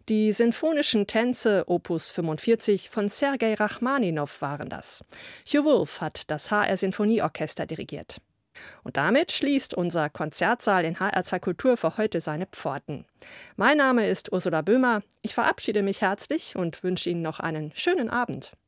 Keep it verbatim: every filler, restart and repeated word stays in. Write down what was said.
Die sinfonischen Tänze Opus fünfundvierzig von Sergei Rachmaninow waren das. Hugh Wolf hat das H R Sinfonieorchester dirigiert. Und damit schließt unser Konzertsaal in H R zwei Kultur für heute seine Pforten. Mein Name ist Ursula Böhmer. Ich verabschiede mich herzlich und wünsche Ihnen noch einen schönen Abend.